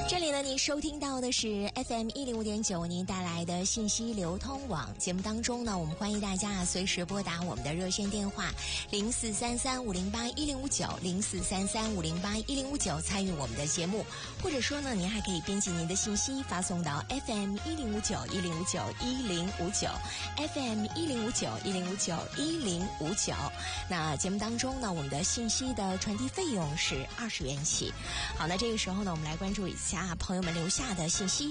这里呢，你收听到的是 FM105.9您带来的信息流通网节目当中呢，我们欢迎大家随时拨打我们的热线电话043350810590043350810590参与我们的节目，或者说呢，您还可以编辑您的信息发送到 FM1059105911059 FM1059105911059。那节目当中呢，我们的信息的传递费用是20元起。好，那这个时候呢，我们来关注一下朋友们留下的信息。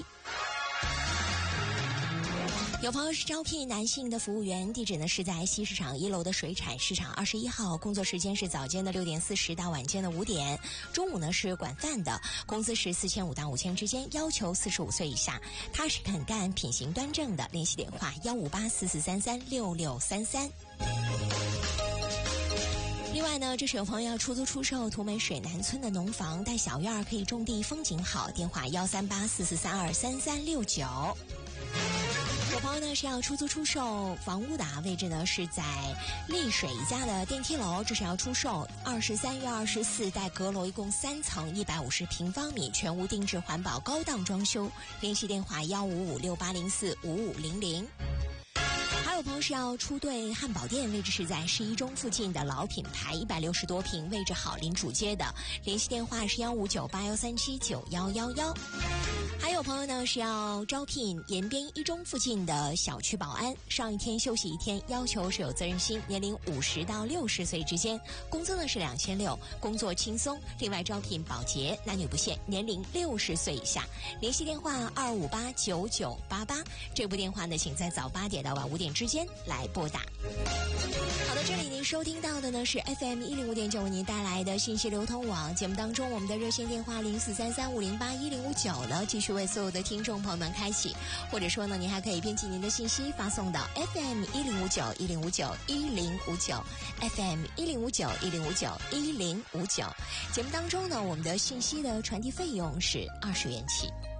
有朋友是招聘男性的服务员，地址呢是在西市场1楼的水产市场21号，工作时间是早间的6点40到晚间的5点，中午呢是管饭的，工资是4500到5000之间，要求45岁以下，踏实肯干，品行端正的，联系电话15844336633。另外呢，这是有朋友要出租出售图梅水南村的农房，带小院可以种地，风景好，电话13844323369。有朋友呢是要出租出售房屋的，位置呢是在丽水一家的电梯楼，这是要出售23约24带阁楼，一共3层，150平方米，全屋定制环保高档装修，联系电话15568045500。还有朋友是要出对汉堡店，位置是在11中附近的老品牌，160多平，位置好，临主街的，联系电话是15981379111。还有朋友呢是要招聘延边1中附近的小区保安，上一天休息一天，要求是有责任心，年龄50到60岁之间，工资呢是2600，工作轻松。另外招聘保洁，男女不限，年龄60岁以下，联系电话2589988。这部电话呢，请在早8点到晚5点之间来拨打。好的，这里您收听到的呢是 FM105.9为您带来的信息流通网节目当中，我们的热线电话043350811059呢继续为所有的听众朋友们开启，或者说呢，您还可以编辑您的信息发送到 FM1059105911059 FM1059105911059。节目当中呢，我们的信息的传递费用是20元起。